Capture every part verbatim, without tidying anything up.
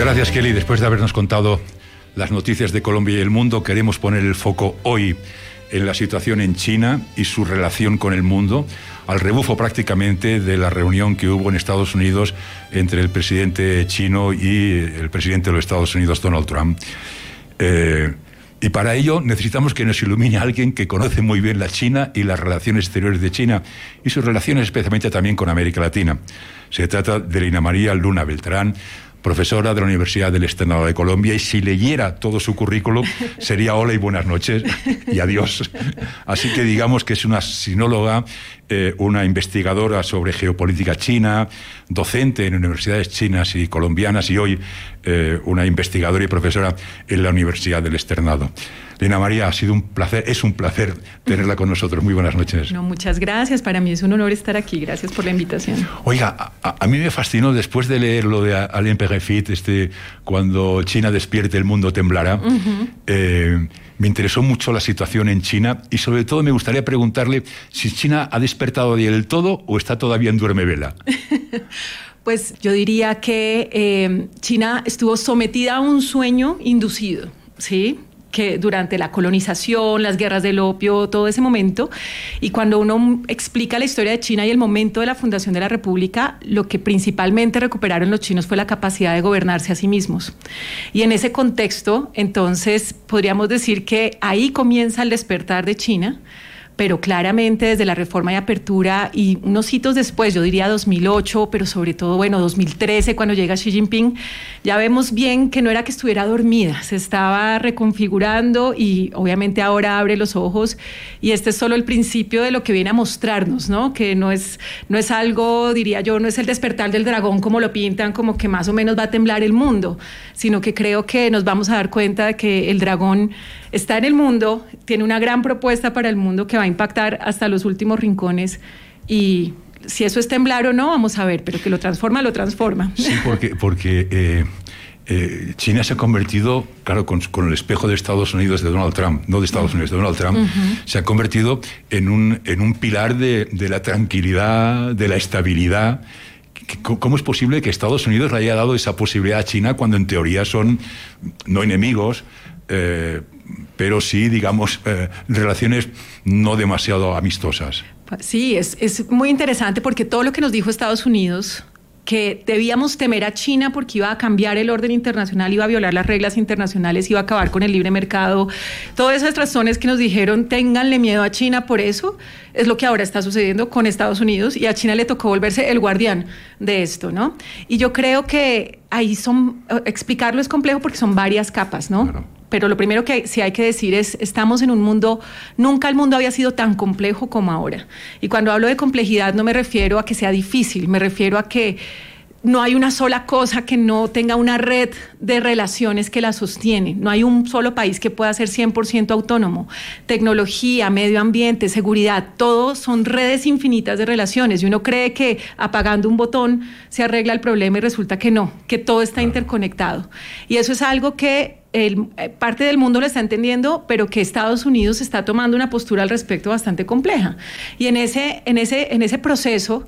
gracias, Kelly. Después de habernos contado las noticias de Colombia y el mundo, queremos poner el foco hoy en la situación en China y su relación con el mundo, al rebufo prácticamente de la reunión que hubo en Estados Unidos entre el presidente chino y el presidente de los Estados Unidos, Donald Trump. Eh, y para ello necesitamos que nos ilumine alguien que conoce muy bien la China y las relaciones exteriores de China y sus relaciones especialmente también con América Latina. Se trata de Lina María Luna Beltrán, profesora de la Universidad del Externado de Colombia, y si leyera todo su currículum sería hola y buenas noches y adiós. Así que digamos que es una sinóloga, eh, una investigadora sobre geopolítica china, docente en universidades chinas y colombianas, y hoy eh, una investigadora y profesora en la Universidad del Externado. Lina María, ha sido un placer, es un placer tenerla con nosotros. Muy buenas noches. No, muchas gracias. Para mí es un honor estar aquí. Gracias por la invitación. Oiga, a, a mí me fascinó después de leer lo de Alain Peyrefitte, este, cuando China despierte el mundo temblará. Uh-huh. eh, me interesó mucho la situación en China y sobre todo me gustaría preguntarle si China ha despertado del todo o está todavía en duermevela. Pues yo diría que eh, China estuvo sometida a un sueño inducido, ¿sí?, que durante la colonización, las guerras del opio, todo ese momento, y cuando uno explica la historia de China y el momento de la fundación de la República, lo que principalmente recuperaron los chinos fue la capacidad de gobernarse a sí mismos. Y en ese contexto, entonces, podríamos decir que ahí comienza el despertar de China, pero claramente desde la reforma de apertura y unos hitos después, yo diría dos mil ocho, pero sobre todo, bueno, dos mil trece, cuando llega Xi Jinping, ya vemos bien que no era que estuviera dormida, se estaba reconfigurando y obviamente ahora abre los ojos, y este es solo el principio de lo que viene a mostrarnos, ¿no? Que no es, no es algo, diría yo, no es el despertar del dragón como lo pintan, como que más o menos va a temblar el mundo, sino que creo que nos vamos a dar cuenta de que el dragón está en el mundo, tiene una gran propuesta para el mundo que va a impactar hasta los últimos rincones, y si eso es temblar o no, vamos a ver, pero que lo transforma, lo transforma. Sí, porque, porque eh, eh, China se ha convertido, claro, con, con el espejo de Estados Unidos de Donald Trump, no de Estados Unidos, de Donald Trump, uh-huh. se ha convertido en un, en un pilar de, de la tranquilidad, de la estabilidad. ¿Cómo es posible que Estados Unidos le haya dado esa posibilidad a China cuando en teoría son no enemigos, eh, pero sí, digamos, eh, relaciones no demasiado amistosas? Sí, es, es muy interesante porque todo lo que nos dijo Estados Unidos, que debíamos temer a China porque iba a cambiar el orden internacional, iba a violar las reglas internacionales, iba a acabar con el libre mercado, todas esas razones que nos dijeron, ténganle miedo a China por eso, es lo que ahora está sucediendo con Estados Unidos, y a China le tocó volverse el guardián de esto, ¿no? Y yo creo que ahí son, explicarlo es complejo porque son varias capas, ¿no? Claro. Pero lo primero que sí hay que decir es, estamos en un mundo, nunca el mundo había sido tan complejo como ahora. Y cuando hablo de complejidad no me refiero a que sea difícil, me refiero a que no hay una sola cosa que no tenga una red de relaciones que la sostiene. No hay un solo país que pueda ser cien por ciento autónomo. Tecnología, medio ambiente, seguridad, todo son redes infinitas de relaciones. Y uno cree que apagando un botón se arregla el problema y resulta que no, que todo está interconectado. Y eso es algo que el, parte del mundo lo está entendiendo, pero que Estados Unidos está tomando una postura al respecto bastante compleja. Y en ese, en ese, en ese proceso,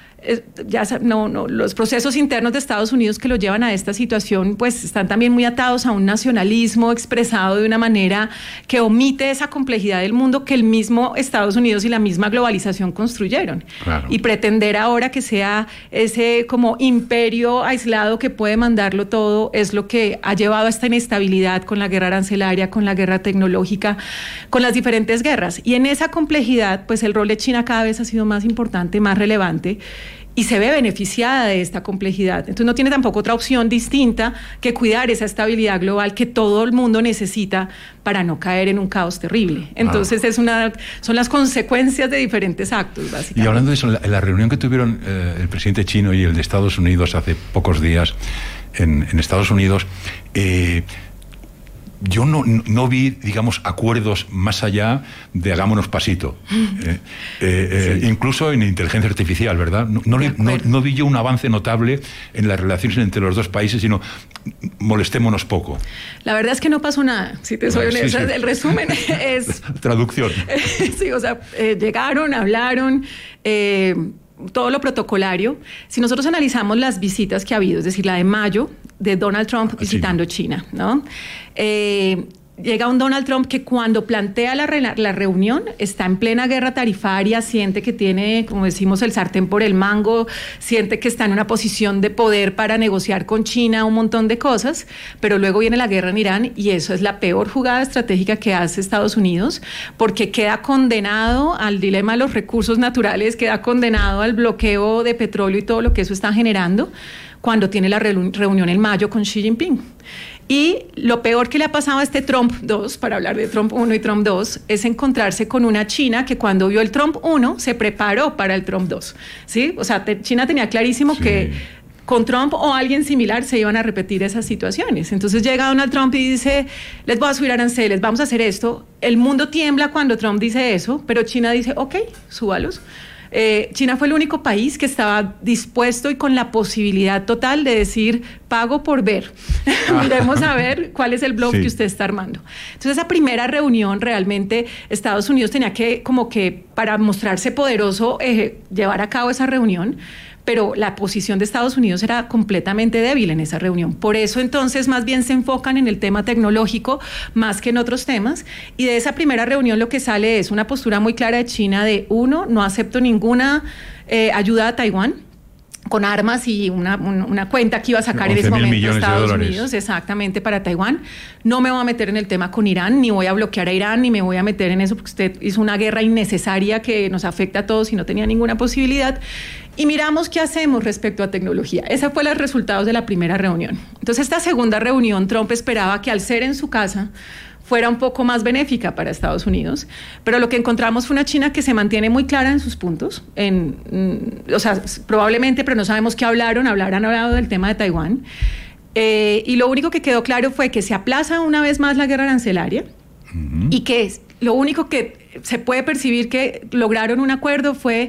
ya no, no, los procesos internos de Estados Unidos que lo llevan a esta situación pues están también muy atados a un nacionalismo expresado de una manera que omite esa complejidad del mundo que el mismo Estados Unidos y la misma globalización construyeron. Claro. Y pretender ahora que sea ese como imperio aislado que puede mandarlo todo es lo que ha llevado a esta inestabilidad con la guerra arancelaria, con la guerra tecnológica, con las diferentes guerras. Y en esa complejidad pues el rol de China cada vez ha sido más importante, más relevante, y se ve beneficiada de esta complejidad. Entonces no tiene tampoco otra opción distinta que cuidar esa estabilidad global que todo el mundo necesita para no caer en un caos terrible. Entonces ah. es una, son las consecuencias de diferentes actos, básicamente. Y hablando de eso, en la reunión que tuvieron eh, el presidente chino y el de Estados Unidos hace pocos días en, en Estados Unidos, eh, yo no, no vi, digamos, acuerdos más allá de hagámonos pasito. Eh, eh, eh, sí. Incluso en inteligencia artificial, ¿verdad? No, no, no, no vi yo un avance notable en las relaciones entre los dos países, sino molestémonos poco. La verdad es que no pasó nada, si te soy honesta. Sí, sí. El resumen es... Traducción. Sí, o sea, eh, llegaron, hablaron... Eh, todo lo protocolario. Si nosotros analizamos las visitas que ha habido, es decir, la de mayo, de Donald Trump visitando China, ¿no? Eh, Llega un Donald Trump que cuando plantea la, re, la reunión está en plena guerra tarifaria, siente que tiene, como decimos, el sartén por el mango, siente que está en una posición de poder para negociar con China un montón de cosas, pero luego viene la guerra en Irán y eso es la peor jugada estratégica que hace Estados Unidos, porque queda condenado al dilema de los recursos naturales, queda condenado al bloqueo de petróleo y todo lo que eso está generando cuando tiene la reunión en mayo con Xi Jinping. Y lo peor que le ha pasado a este Trump dos, para hablar de Trump uno y Trump dos, es encontrarse con una China que cuando vio el Trump uno se preparó para el Trump dos, ¿sí? O sea, te, China tenía clarísimo sí. que con Trump o alguien similar se iban a repetir esas situaciones. Entonces llega Donald Trump y dice, les voy a subir aranceles, vamos a hacer esto. El mundo tiembla cuando Trump dice eso, pero China dice, ok, súbalos. Eh, China fue el único país que estaba dispuesto y con la posibilidad total de decir, pago por ver. Miremos a ver cuál es el blog sí. que usted está armando. Entonces, esa primera reunión realmente Estados Unidos tenía que, como que para mostrarse poderoso, eh, llevar a cabo esa reunión. Pero la posición de Estados Unidos era completamente débil en esa reunión. Por eso entonces más bien se enfocan en el tema tecnológico más que en otros temas. Y de esa primera reunión lo que sale es una postura muy clara de China de, uno, no acepto ninguna eh, ayuda a Taiwán con armas y una, una cuenta que iba a sacar en ese momento Estados Unidos, exactamente, para Taiwán. No me voy a meter en el tema con Irán, ni voy a bloquear a Irán, ni me voy a meter en eso, porque usted hizo una guerra innecesaria que nos afecta a todos y no tenía ninguna posibilidad. Y miramos qué hacemos respecto a tecnología. Esos fueron los resultados de la primera reunión. Entonces, esta segunda reunión, Trump esperaba que al ser en su casa fuera un poco más benéfica para Estados Unidos, pero lo que encontramos fue una China que se mantiene muy clara en sus puntos, en, o sea, probablemente, pero no sabemos qué hablaron, hablarán hablado del tema de Taiwán, eh, y lo único que quedó claro fue que se aplaza una vez más la guerra arancelaria, uh-huh. y que lo único que se puede percibir que lograron un acuerdo fue,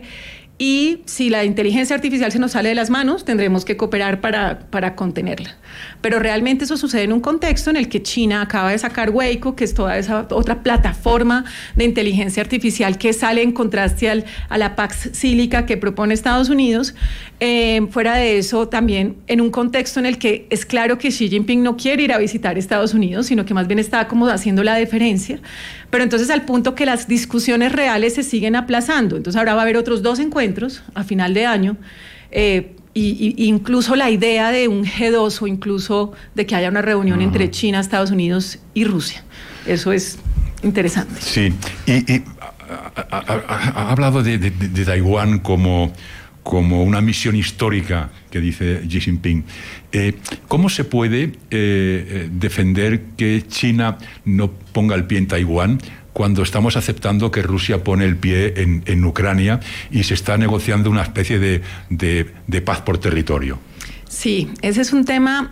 y si la inteligencia artificial se nos sale de las manos, tendremos que cooperar para, para contenerla. Pero realmente eso sucede en un contexto en el que China acaba de sacar Weico, que es toda esa otra plataforma de inteligencia artificial que sale en contraste al, a la Pax Sílica que propone Estados Unidos. Eh, fuera de eso, también en un contexto en el que es claro que Xi Jinping no quiere ir a visitar Estados Unidos, sino que más bien está como haciendo la deferencia. Pero entonces al punto que las discusiones reales se siguen aplazando. Entonces ahora va a haber otros dos encuentros a final de año, eh, y, y incluso la idea de un G dos o incluso de que haya una reunión uh-huh. entre China, Estados Unidos y Rusia. Eso es interesante. Sí, y, y ha, ha, ha, ha hablado de, de, de Taiwán como, como una misión histórica que dice Xi Jinping. Eh, ¿Cómo se puede eh, defender que China no ponga el pie en Taiwán cuando estamos aceptando que Rusia pone el pie en, en Ucrania y se está negociando una especie de, de, de paz por territorio? Sí, ese es un tema,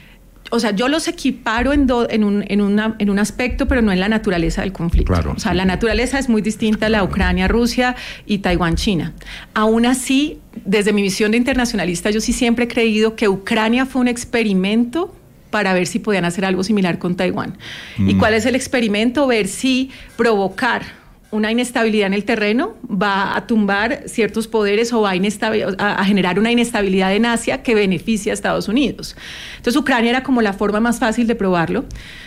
o sea, yo los equiparo en, do, en, un, en, una, en un aspecto, pero no en la naturaleza del conflicto. Claro, o sea, sí. La naturaleza es muy distinta a la Ucrania-Rusia y Taiwán-China. Aún así, desde mi visión de internacionalista, yo sí siempre he creído que Ucrania fue un experimento para ver si podían hacer algo similar con Taiwán. Mm. ¿Y cuál es el experimento? Ver si provocar una inestabilidad en el terreno va a tumbar ciertos poderes o va a, a, a generar una inestabilidad en Asia que beneficia a Estados Unidos. Entonces, Ucrania era como la forma más fácil de probarlo.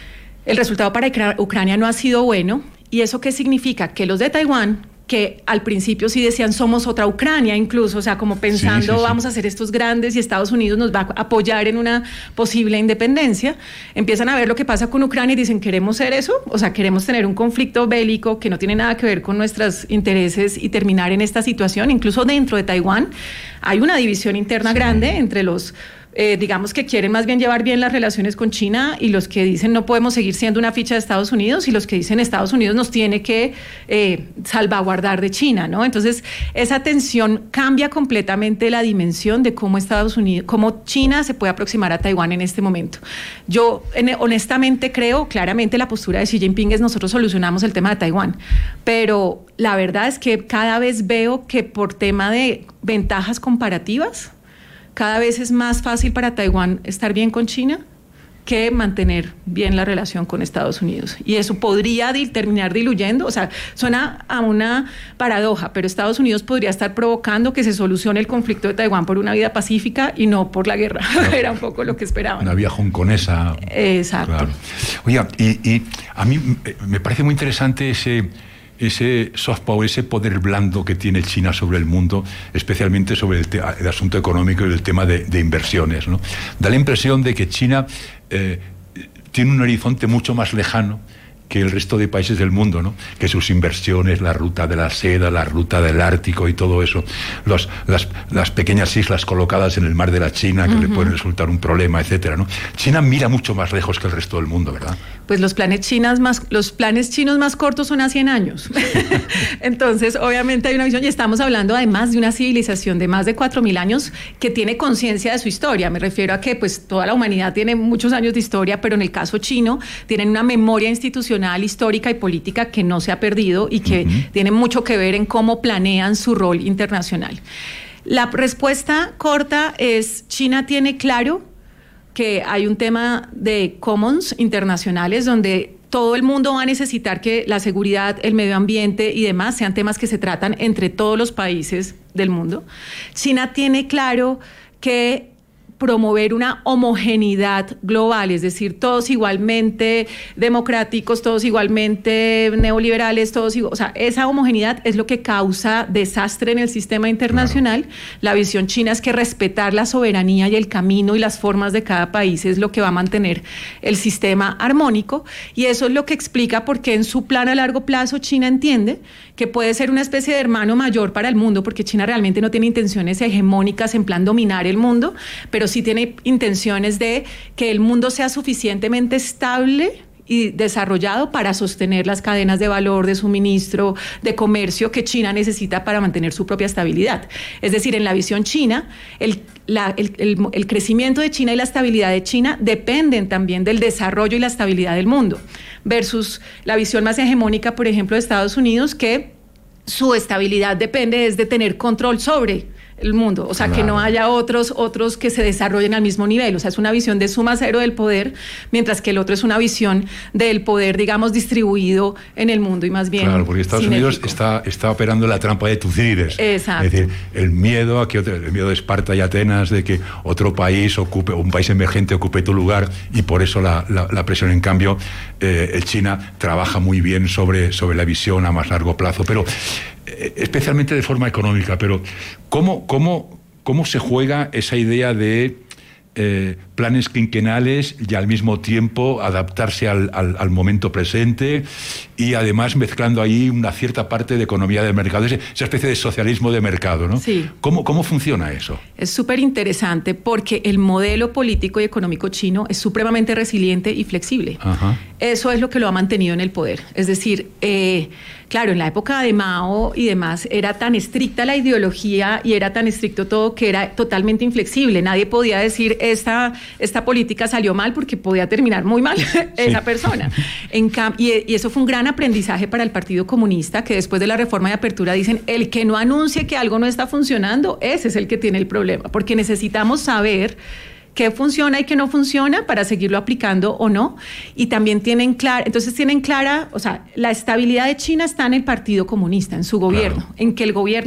El resultado para Ucrania no ha sido bueno. ¿Y eso qué significa? Que los de Taiwán, que al principio sí decían somos otra Ucrania incluso, o sea, como pensando sí, sí, sí. vamos a hacer estos grandes y Estados Unidos nos va a apoyar en una posible independencia, empiezan a ver lo que pasa con Ucrania y dicen queremos ser eso, o sea, queremos tener un conflicto bélico que no tiene nada que ver con nuestros intereses y terminar en esta situación. Incluso dentro de Taiwán hay una división interna sí. grande entre los Eh, digamos que quieren más bien llevar bien las relaciones con China y los que dicen no podemos seguir siendo una ficha de Estados Unidos y los que dicen Estados Unidos nos tiene que eh, salvaguardar de China, ¿no? Entonces, esa tensión cambia completamente la dimensión de cómo Estados Unidos, cómo China se puede aproximar a Taiwán en este momento. Yo en, honestamente creo, claramente la postura de Xi Jinping es nosotros solucionamos el tema de Taiwán, pero la verdad es que cada vez veo que por tema de ventajas comparativas, cada vez es más fácil para Taiwán estar bien con China que mantener bien la relación con Estados Unidos. Y eso podría di- terminar diluyendo, o sea, suena a una paradoja, pero Estados Unidos podría estar provocando que se solucione el conflicto de Taiwán por una vía pacífica y no por la guerra. Claro. Era un poco lo que esperaban. Una vía hongkonesa. Exacto. Claro. Oiga, y, y a mí me parece muy interesante ese... ese soft power, ese poder blando que tiene China sobre el mundo, especialmente sobre el, te- el asunto económico y el tema de, de inversiones, ¿no? Da la impresión de que China eh, tiene un horizonte mucho más lejano que el resto de países del mundo, ¿no? Que sus inversiones, la ruta de la seda, la ruta del Ártico y todo eso, los, las, las pequeñas islas colocadas en el mar de la China que uh-huh. le pueden resultar un problema, etcétera, ¿no? China mira mucho más lejos que el resto del mundo, ¿verdad? Pues los planes chinas más, los planes chinos más cortos son a cien años. Entonces, obviamente hay una visión, y estamos hablando además de una civilización de más de cuatro mil años que tiene conciencia de su historia. Me refiero a que pues toda la humanidad tiene muchos años de historia, pero en el caso chino tienen una memoria institucional, histórica y política que no se ha perdido y que uh-huh. tiene mucho que ver en cómo planean su rol internacional. La respuesta corta es: China tiene claro que hay un tema de commons internacionales donde todo el mundo va a necesitar que la seguridad, el medio ambiente y demás sean temas que se tratan entre todos los países del mundo. China tiene claro que promover una homogeneidad global, es decir, todos igualmente democráticos, todos igualmente neoliberales, todos igual, o sea, esa homogeneidad es lo que causa desastre en el sistema internacional. Claro. La visión china es que respetar la soberanía y el camino y las formas de cada país es lo que va a mantener el sistema armónico, y eso es lo que explica por qué en su plan a largo plazo China entiende que puede ser una especie de hermano mayor para el mundo, porque China realmente no tiene intenciones hegemónicas en plan dominar el mundo, pero sí tiene intenciones de que el mundo sea suficientemente estable y desarrollado para sostener las cadenas de valor, de suministro, de comercio que China necesita para mantener su propia estabilidad. Es decir, en la visión china, el, la, el, el, el crecimiento de China y la estabilidad de China dependen también del desarrollo y la estabilidad del mundo, versus la visión más hegemónica, por ejemplo, de Estados Unidos, que su estabilidad depende es de tener control sobre el mundo, o sea, claro. que no haya otros otros que se desarrollen al mismo nivel, o sea, es una visión de suma cero del poder, mientras que el otro es una visión del poder, digamos, distribuido en el mundo y más bien claro, porque Estados cinético. Unidos está, está operando la trampa de Tucídides. Exacto. Es decir, el miedo a que otro, el miedo de Esparta y Atenas de que otro país ocupe, un país emergente ocupe tu lugar, y por eso la, la, la presión. En cambio, eh, el China trabaja muy bien sobre, sobre la visión a más largo plazo, pero especialmente de forma económica. Pero ¿cómo, cómo, cómo se juega esa idea de eh, planes quinquenales y al mismo tiempo adaptarse al, al, al momento presente, y además mezclando ahí una cierta parte de economía de mercado, esa especie de socialismo de mercado, ¿no? Sí. ¿Cómo, cómo funciona eso? Es súper interesante porque el modelo político y económico chino es supremamente resiliente y flexible. Ajá. Eso es lo que lo ha mantenido en el poder. Es decir, eh, claro, en la época de Mao y demás era tan estricta la ideología y era tan estricto todo que era totalmente inflexible. Nadie podía decir esta, esta política salió mal porque podía terminar muy mal esa sí. persona. En cam- y, y eso fue un gran aprendizaje para el Partido Comunista, que después de la reforma de apertura dicen, el que no anuncie que algo no está funcionando, ese es el que tiene el problema, porque necesitamos saber qué funciona y qué no funciona para seguirlo aplicando o no. Y también tienen clara, entonces tienen clara, o sea, la estabilidad de China está en el Partido Comunista, en su gobierno, claro. en que el gobierno